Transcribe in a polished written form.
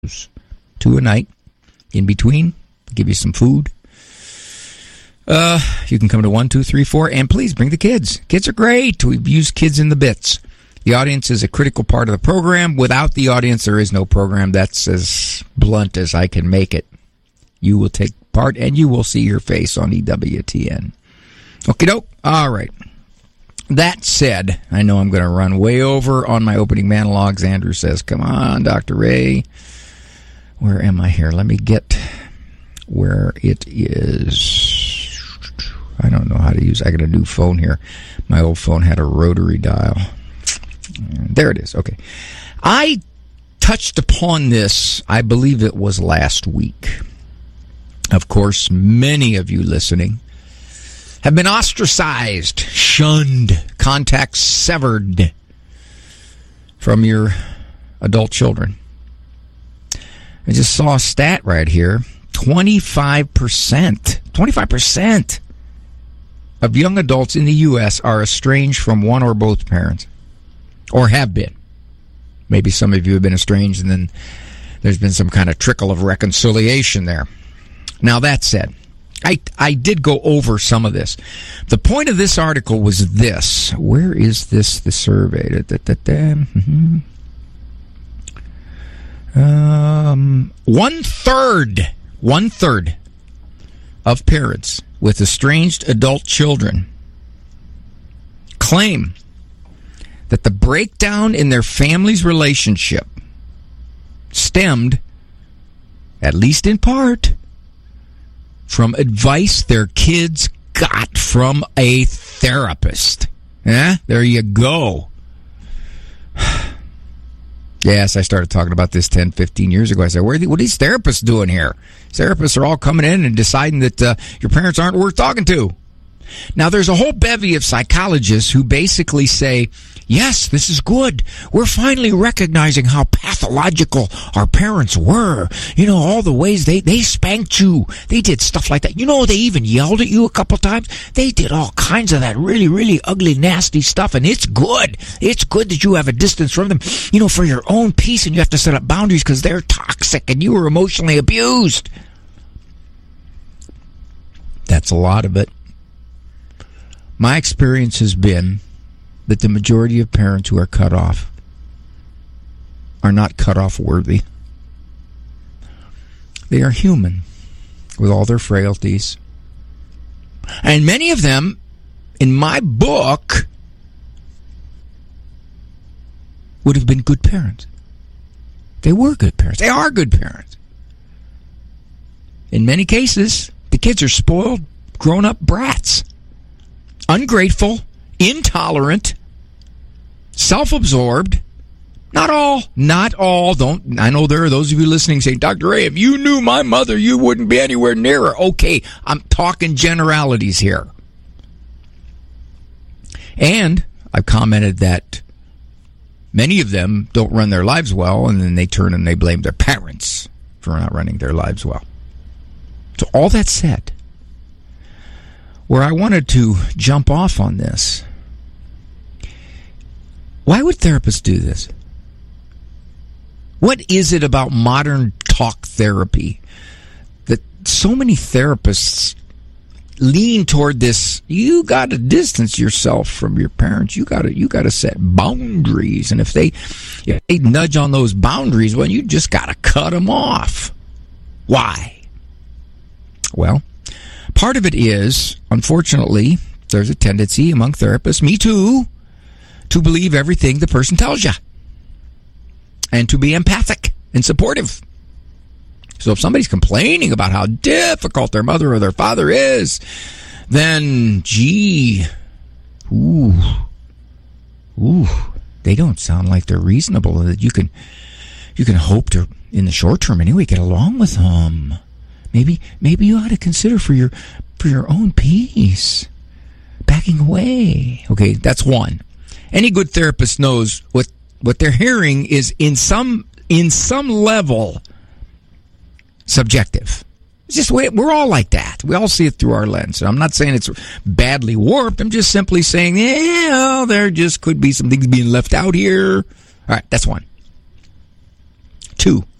2 a night. In between, give you some food. You can come to 1, 2, 3, 4, and please bring the kids. Kids are great. We've used kids in the bits. The audience is a critical part of the program. Without the audience, there is no program. That's as blunt as I can make it. You will take part, and you will see your face on EWTN. Okie doke. All right. That said, I know I'm going to run way over on my opening monologues. Andrew says, come on, Dr. Ray. Where am I here? Let me get where it is. I don't know how to use. I got a new phone here. My old phone had a rotary dial. There it is. Okay. I touched upon this, I believe it was last week. Of course, many of you listening have been ostracized, shunned, contact severed from your adult children. I just saw a stat right here. 25% of young adults in the U.S. are estranged from one or both parents, or have been. Maybe some of you have been estranged, and then there's been some kind of trickle of reconciliation there. Now, that said, I did go over some of this. The point of this article was this. Where is this, the survey? One third of parents with estranged adult children claim that the breakdown in their family's relationship stemmed, at least in part, from advice their kids got from a therapist. Yeah, there you go. Yes, I started talking about this 10, 15 years ago. I said, what are these therapists doing here? Therapists are all coming in and deciding that your parents aren't worth talking to. Now, there's a whole bevy of psychologists who basically say, yes, this is good. We're finally recognizing how pathological our parents were. You know, all the ways they spanked you. They did stuff like that. You know, they even yelled at you a couple times. They did all kinds of that really, really ugly, nasty stuff, and it's good. It's good that you have a distance from them, you know, for your own peace, and you have to set up boundaries because they're toxic and you were emotionally abused. That's a lot of it. My experience has been that the majority of parents who are cut off are not cut off worthy. They are human with all their frailties. And many of them, in my book, would have been good parents. They were good parents. They are good parents. In many cases, the kids are spoiled, grown-up brats. Ungrateful, intolerant, self-absorbed. Not all. I know there are those of you listening saying, Dr. Ray, if you knew my mother, you wouldn't be anywhere near her. Okay, I'm talking generalities here. And I've commented that many of them don't run their lives well, and then they turn and they blame their parents for not running their lives well. So all that said, where I wanted to jump off on this, why would therapists do this? What is it about modern talk therapy that so many therapists lean toward this? You got to distance yourself from your parents. You got to set boundaries, and if they nudge on those boundaries, well, you just got to cut them off. Why? Well, part of it is, unfortunately, there's a tendency among therapists, me too, to believe everything the person tells you and to be empathic and supportive. So if somebody's complaining about how difficult their mother or their father is, then, gee, they don't sound like they're reasonable, that you can hope to, in the short term anyway, get along with them. Maybe you ought to consider for your own peace, backing away. Okay, that's one. Any good therapist knows what they're hearing is in some level subjective. It's just we're all like that. We all see it through our lens. And I'm not saying it's badly warped. I'm just simply saying, there just could be some things being left out here. All right, that's one. Two.